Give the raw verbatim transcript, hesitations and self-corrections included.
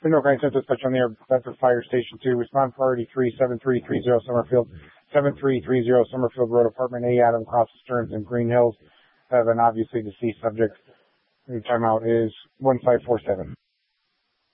North County Census touch on the air. Bedford Fire Station two. Respond priority three seven three three zero Summerfield. seven three three zero Summerfield Road, Apartment A, Adam Cross Stearns in Green Hills. Have an obviously deceased subject. Your timeout is one five four seven.